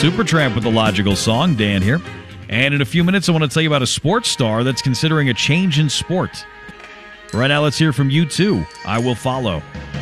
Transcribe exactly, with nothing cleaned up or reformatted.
Supertramp with the Logical Song. Dan here. And in a few minutes, I want to tell you about a sports star that's considering a change in sport. Right now, let's hear from U two. I Will Follow.